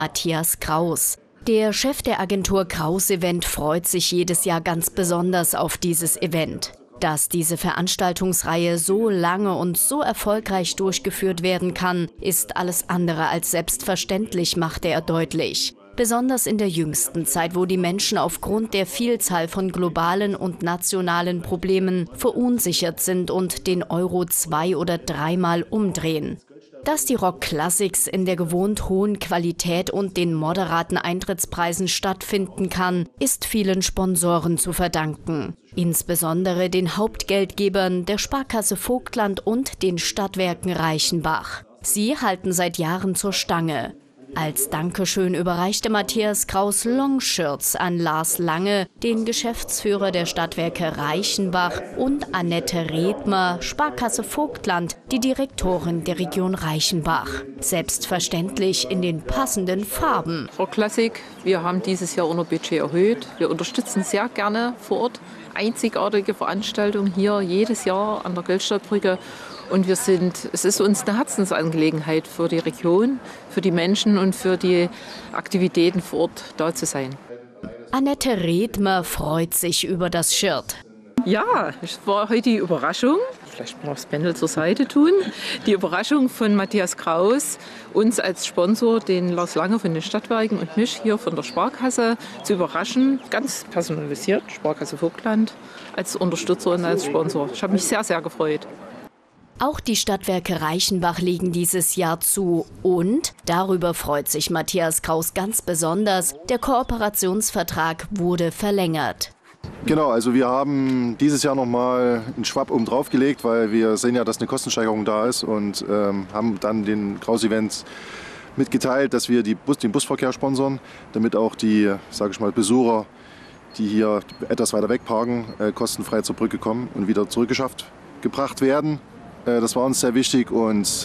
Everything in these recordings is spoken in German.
Matthias Kraus. Der Chef der Agentur Kraus Event freut sich jedes Jahr ganz besonders auf dieses Event. Dass diese Veranstaltungsreihe so lange und so erfolgreich durchgeführt werden kann, ist alles andere als selbstverständlich, machte er deutlich. Besonders in der jüngsten Zeit, wo die Menschen aufgrund der Vielzahl von globalen und nationalen Problemen verunsichert sind und den Euro 2- oder 3-mal umdrehen. Dass die Rock Classics in der gewohnt hohen Qualität und den moderaten Eintrittspreisen stattfinden kann, ist vielen Sponsoren zu verdanken. Insbesondere den Hauptgeldgebern der Sparkasse Vogtland und den Stadtwerken Reichenbach. Sie halten seit Jahren zur Stange. Als Dankeschön überreichte Matthias Kraus Longshirts an Lars Lange, den Geschäftsführer der Stadtwerke Reichenbach, und Annette Redmer, Sparkasse Vogtland, die Direktorin der Region Reichenbach. Selbstverständlich in den passenden Farben. Rock Classic, wir haben dieses Jahr unser Budget erhöht. Wir unterstützen sehr gerne vor Ort einzigartige Veranstaltungen hier jedes Jahr an der Geldstadtbrücke. Und es ist uns eine Herzensangelegenheit für die Region, für die Menschen und für die Aktivitäten vor Ort da zu sein. Annette Redmer freut sich über das Shirt. Ja, es war heute die Überraschung, vielleicht mal das Pendel zur Seite tun, die Überraschung von Matthias Kraus, uns als Sponsor, den Lars Lange von den Stadtwerken und mich hier von der Sparkasse zu überraschen. Ganz personalisiert, Sparkasse Vogtland als Unterstützer und als Sponsor. Ich habe mich sehr, sehr gefreut. Auch die Stadtwerke Reichenbach legen dieses Jahr zu. Und, darüber freut sich Matthias Kraus ganz besonders, der Kooperationsvertrag wurde verlängert. Genau, also wir haben dieses Jahr nochmal einen Schwapp oben drauf gelegt, weil wir sehen ja, dass eine Kostensteigerung da ist und haben dann den Kraus Events mitgeteilt, dass wir den Busverkehr sponsern, damit auch die, sage ich mal, Besucher, die hier etwas weiter weg parken, kostenfrei zur Brücke kommen und wieder gebracht werden. Das war uns sehr wichtig und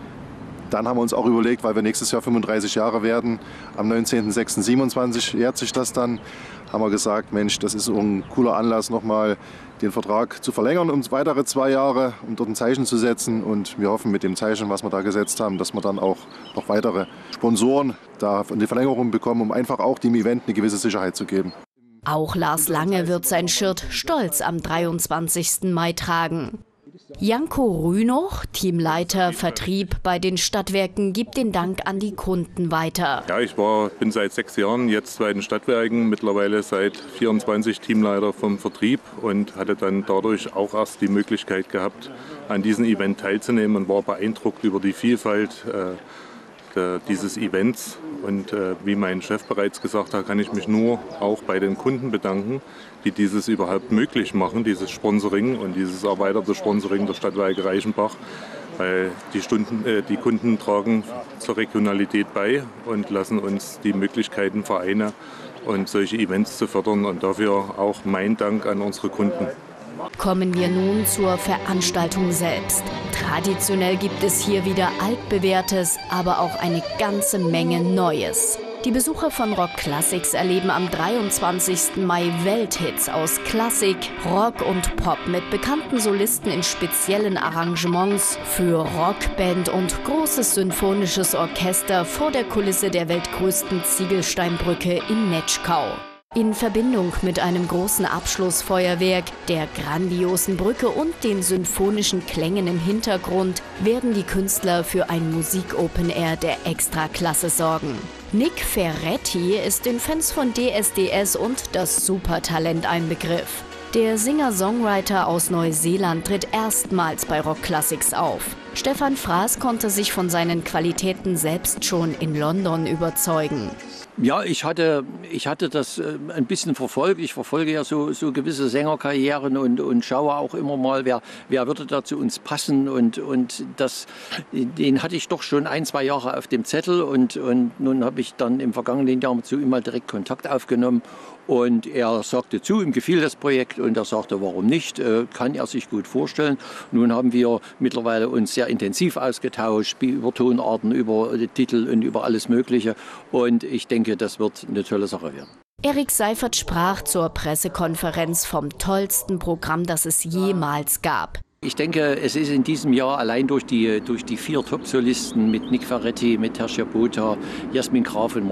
dann haben wir uns auch überlegt, weil wir nächstes Jahr 35 Jahre werden, am 19.06.27 jährt sich das dann, haben wir gesagt, Mensch, das ist ein cooler Anlass, nochmal den Vertrag zu verlängern um weitere 2 Jahre, um dort ein Zeichen zu setzen. Und wir hoffen mit dem Zeichen, was wir da gesetzt haben, dass wir dann auch noch weitere Sponsoren da eine Verlängerung bekommen, um einfach auch dem Event eine gewisse Sicherheit zu geben. Auch Lars Lange wird sein Shirt stolz am 23. Mai tragen. Janko Rünoch, Teamleiter Vertrieb bei den Stadtwerken, gibt den Dank an die Kunden weiter. Ja, ich bin seit 6 Jahren jetzt bei den Stadtwerken, mittlerweile seit 24 Teamleiter vom Vertrieb und hatte dann dadurch auch erst die Möglichkeit gehabt, an diesem Event teilzunehmen und war beeindruckt über die Vielfalt dieses Events. Und wie mein Chef bereits gesagt hat, kann ich mich nur auch bei den Kunden bedanken, die dieses überhaupt möglich machen, dieses Sponsoring und dieses erweiterte Sponsoring der Stadtwerke Reichenbach. Weil die Kunden tragen zur Regionalität bei und lassen uns die Möglichkeiten, Vereine und solche Events zu fördern. Und dafür auch mein Dank an unsere Kunden. Kommen wir nun zur Veranstaltung selbst. Traditionell gibt es hier wieder altbewährtes, aber auch eine ganze Menge Neues. Die Besucher von Rock Classics erleben am 23. Mai Welthits aus Klassik, Rock und Pop mit bekannten Solisten in speziellen Arrangements für Rockband und großes symphonisches Orchester vor der Kulisse der weltgrößten Ziegelsteinbrücke in Netschkau. In Verbindung mit einem großen Abschlussfeuerwerk, der grandiosen Brücke und den symphonischen Klängen im Hintergrund werden die Künstler für ein Musik-Open-Air der Extraklasse sorgen. Nick Ferretti ist den Fans von DSDS und das Supertalent ein Begriff. Der Singer-Songwriter aus Neuseeland tritt erstmals bei Rock Classics auf. Stefan Fraß konnte sich von seinen Qualitäten selbst schon in London überzeugen. Ja, ich hatte das ein bisschen verfolgt. Ich verfolge ja so gewisse Sängerkarrieren und schaue auch immer mal, wer würde da zu uns passen. Und den hatte ich doch schon 1-2 Jahre auf dem Zettel. Und nun habe ich dann im vergangenen Jahr zu ihm mal direkt Kontakt aufgenommen. Und er sagte zu, ihm gefiel das Projekt und er sagte, warum nicht, kann er sich gut vorstellen. Nun haben wir mittlerweile uns sehr intensiv ausgetauscht, über Tonarten, über Titel und über alles Mögliche. Und ich denke, das wird eine tolle Sache werden. Erik Seifert sprach zur Pressekonferenz vom tollsten Programm, das es jemals gab. Ich denke, es ist in diesem Jahr allein durch die 4 Top-Solisten mit Nick Ferretti, mit Tertia Botha, Jasmin Graf und